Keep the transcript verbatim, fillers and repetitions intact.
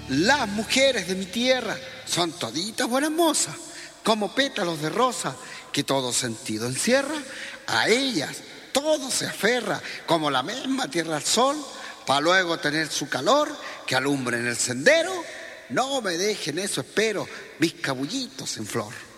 Las mujeres de mi tierra son toditas buenas mozas, como pétalos de rosa que todo sentido encierra. A ellas todo se aferra, como la misma tierra al sol, para luego tener su calor que alumbre en el sendero. No me dejen eso, espero, mis cabullitos en flor.